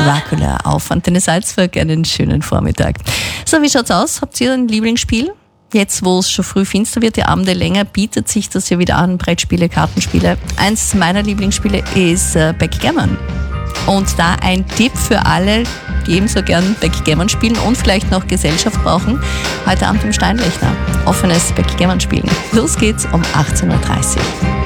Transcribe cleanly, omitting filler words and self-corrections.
Dracula auf Antenne Salzburg. Einen schönen Vormittag. So, wie schaut's aus? Habt ihr ein Lieblingsspiel? Jetzt, wo es schon früh finster wird, die Abende länger, bietet sich das ja wieder an. Brettspiele, Kartenspiele. Eins meiner Lieblingsspiele ist Backgammon. Und da ein Tipp für alle, die ebenso gern Backgammon spielen und vielleicht noch Gesellschaft brauchen. Heute Abend im Steinlechner. Offenes Backgammon spielen. Los geht's um 18.30 Uhr.